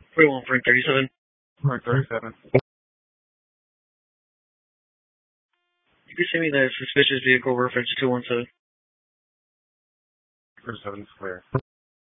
41 for 37. Mark 37. You can send me that suspicious vehicle reference 217. 37 square.